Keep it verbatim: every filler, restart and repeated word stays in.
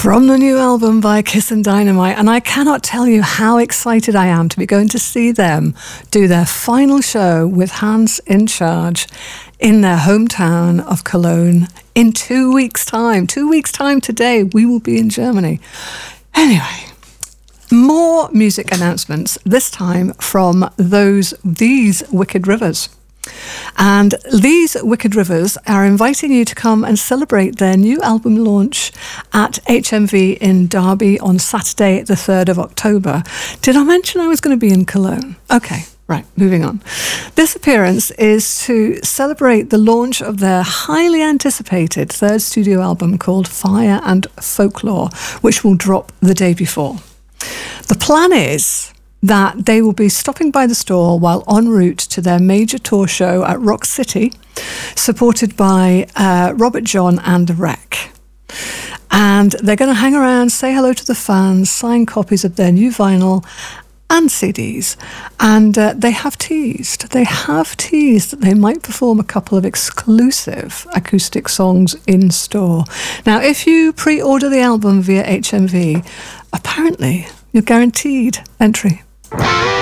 From the new album by Kiss and Dynamite, and I cannot tell you how excited I am to be going to see them do their final show with Hans in Charge in their hometown of Cologne in two weeks' time. Two weeks' time today, we will be in Germany. Anyway, more music announcements, this time from those these Wicked Rivers. And these Wicked Rivers are inviting you to come and celebrate their new album launch at H M V in Derby on Saturday, the third of October. Did I mention I was going to be in Cologne? Okay, right, moving on. This appearance is to celebrate the launch of their highly anticipated third studio album called Fire and Folklore, which will drop the day before. The plan is that they will be stopping by the store while en route to their major tour show at Rock City, supported by uh, Robert John and The Wreck. And they're going to hang around, say hello to the fans, sign copies of their new vinyl and C Ds. And uh, they have teased, they have teased that they might perform a couple of exclusive acoustic songs in store. Now, if you pre-order the album via H M V, apparently you're guaranteed entry.